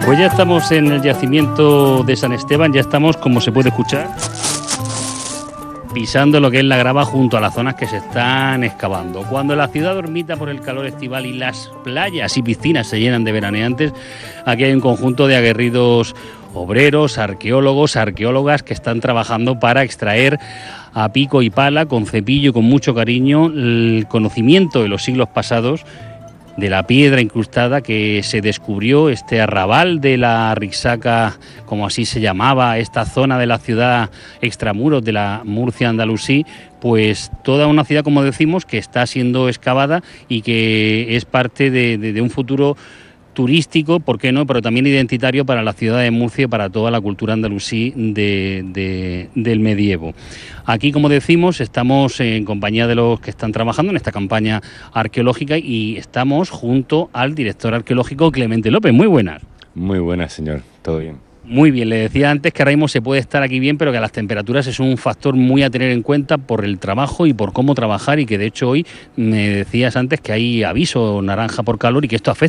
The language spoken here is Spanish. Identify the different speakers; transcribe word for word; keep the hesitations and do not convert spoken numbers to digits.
Speaker 1: Pues ya estamos en el yacimiento de San Esteban, ya estamos, como se puede escuchar, pisando lo que es la grava junto a las zonas que se están excavando. Cuando la ciudad dormita por el calor estival y las playas y piscinas se llenan de veraneantes, aquí hay un conjunto de aguerridos obreros, arqueólogos, arqueólogas que están trabajando para extraer a pico y pala, con cepillo y con mucho cariño, el conocimiento de los siglos pasados de la piedra incrustada que se descubrió, este arrabal de la Rixaca, como así se llamaba, esta zona de la ciudad extramuros de la Murcia andalusí, pues toda una ciudad, como decimos, que está siendo excavada y que es parte de, de, de un futuro turístico, ¿por qué no?, pero también identitario para la ciudad de Murcia y para toda la cultura andalusí de, de, del medievo. Aquí, como decimos, estamos en compañía de los que están trabajando en esta campaña arqueológica y estamos junto al director arqueológico Clemente López. Muy buenas.
Speaker 2: Muy buenas, señor. Todo bien.
Speaker 1: Muy bien, le decía antes que ahora mismo se puede estar aquí bien, pero que las temperaturas es un factor muy a tener en cuenta por el trabajo y por cómo trabajar, y que de hecho hoy me decías antes que hay aviso naranja por calor y que esto afecta